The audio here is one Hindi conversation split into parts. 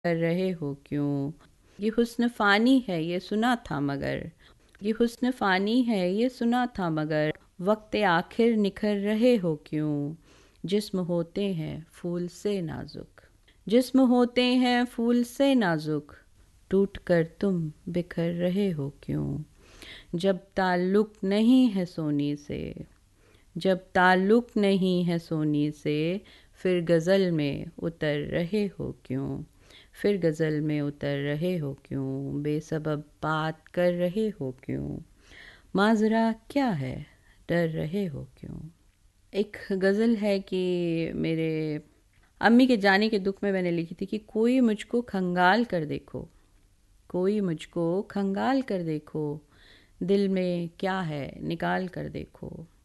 कर रहे हो क्यों? ये हुस्न फ़ानी है ये सुना था मगर, ये हुस्न फ़ानी है ये सुना था मगर, वक्त आखिर निखर रहे हो क्यों? जिस्म होते हैं फूल से नाजुक, जिस्म होते हैं फूल से नाजुक, टूट कर तुम बिखर रहे हो क्यों? जब ताल्लुक नहीं है सोनी से, जब ताल्लुक नहीं है सोनी से, फिर गज़ल में उतर रहे हो क्यों? फिर गज़ल में उतर रहे हो क्यों? बेसबब बात कर रहे हो क्यों? माजरा क्या है डर रहे हो क्यों? एक गज़ल है कि मेरे अम्मी के जाने के दुख में मैंने लिखी थी कि कोई मुझको खंगाल कर देखो, कोई मुझको खंगाल कर देखो, दिल में क्या है निकाल कर देखो।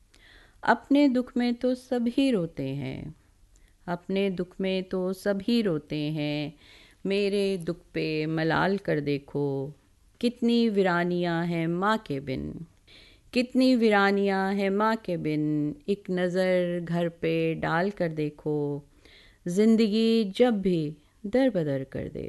अपने दुख में तो सभी रोते हैं, अपने दुख में तो सभी रोते हैं, मेरे दुख पे मलाल कर देखो। कितनी वीरानियां हैं माँ के बिन, कितनी वीरानियां हैं माँ के बिन, एक नज़र घर पे डाल कर देखो। जिंदगी जब भी दर बदर कर दे,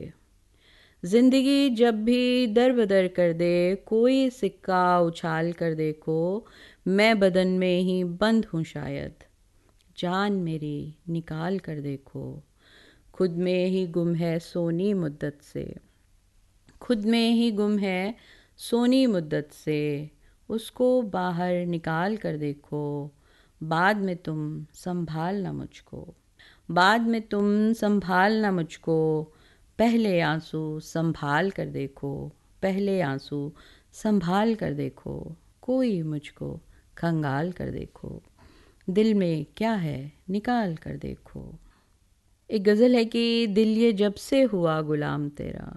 जिंदगी जब भी दर बदर कर दे, कोई सिक्का उछाल कर देखो। मैं बदन में ही बंद हूँ शायद, जान मेरी निकाल कर देखो। खुद में ही गुम है सोनी मुद्दत से, खुद में ही गुम है सोनी मुद्दत से, उसको बाहर निकाल कर देखो। बाद में तुम संभालना मुझको, बाद में तुम संभालना मुझको, पहले आंसू संभाल कर देखो, पहले आंसू संभाल कर देखो। कोई मुझको खंगाल कर देखो, दिल में क्या है निकाल कर देखो। एक गज़ल है कि दिल ये जब से हुआ गुलाम तेरा,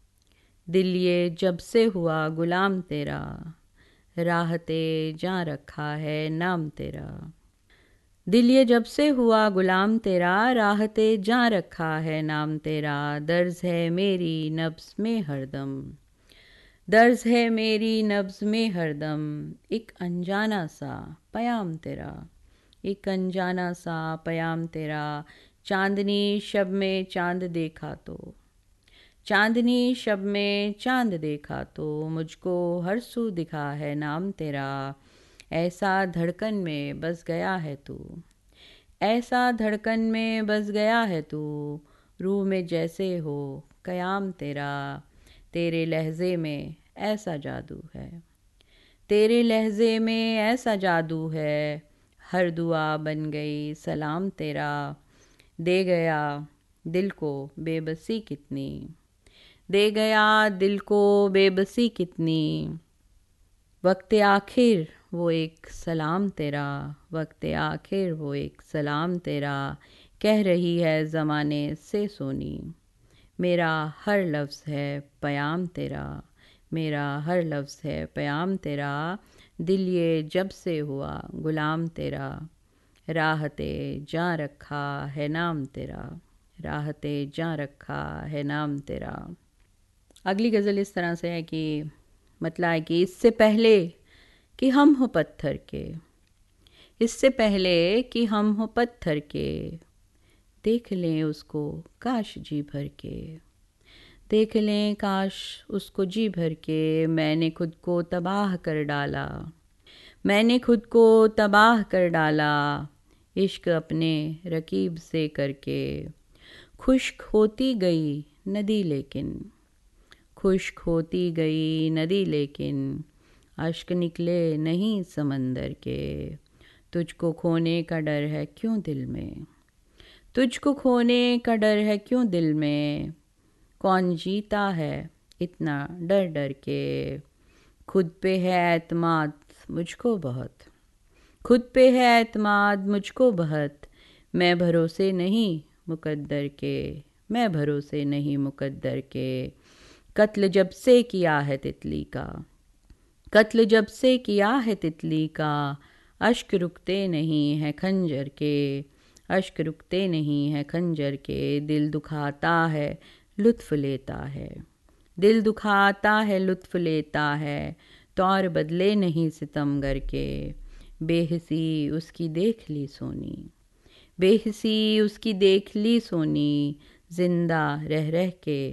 दिल ये जब से हुआ गुलाम तेरा, राहते जा रखा है नाम तेरा। दिल ये जब से हुआ गुलाम तेरा, राहते जा रखा है नाम तेरा। दर्ज है मेरी नब्ज़ में हरदम, दर्ज है मेरी नब्ज़ में हरदम, एक अनजाना सा पयाम तेरा, एक अनजाना सा पयाम तेरा। चांदनी शब में चांद देखा तो, चांदनी शब में चांद देखा तो, मुझको हर सू दिखा है नाम तेरा। ऐसा धड़कन में बस गया है तू, ऐसा धड़कन में बस गया है तू, रूह में जैसे हो कयाम तेरा। तेरे लहजे में ऐसा जादू है, तेरे लहजे में ऐसा जादू है, हर दुआ बन गई सलाम तेरा। दे गया दिल को बेबसी कितनी, दे गया दिल को बेबसी कितनी, वक्त आखिर वो एक सलाम तेरा, वक्त आखिर वो एक सलाम तेरा। कह रही है ज़माने से सोनी, मेरा हर लफ्ज़ है पयाम तेरा, मेरा हर लफ्ज़ है पयाम तेरा। दिल ये जब से हुआ गुलाम तेरा, राहते जा रखा है नाम तेरा, राहते जा रखा है नाम तेरा। अगली गज़ल इस तरह से है कि मतलब है कि इससे पहले कि हम हो पत्थर के, इससे पहले कि हम हो पत्थर के, देख लें उसको काश जी भर के, देख लें काश उसको जी भर के। मैंने खुद को तबाह कर डाला, मैंने खुद को तबाह कर डाला, इश्क अपने रकीब से करके। खुश्क होती गई नदी लेकिन, खुश्क होती गई नदी लेकिन, अश्क निकले नहीं समंदर के। तुझको खोने का डर है क्यों दिल में, तुझको खोने का डर है क्यों दिल में, कौन जीता है इतना डर डर के। खुद पे है एतमाद मुझको बहुत, खुद पे है एतमाद मुझको बहुत, मैं भरोसे नहीं मुकद्दर के, मैं भरोसे नहीं मुकद्दर के। कत्ल जब से किया है तितली का, कत्ल जब से किया है तितली का, अश्क रुकते नहीं है खंजर के, अश्क रुकते नहीं है खंजर के। दिल दुखाता है लुत्फ लेता है, दिल दुखाता है लुत्फ लेता है, तौर बदले नहीं सितमगर के। बेहसी उसकी देख ली सोनी, बेहसी उसकी देख ली सोनी, जिंदा रह रह के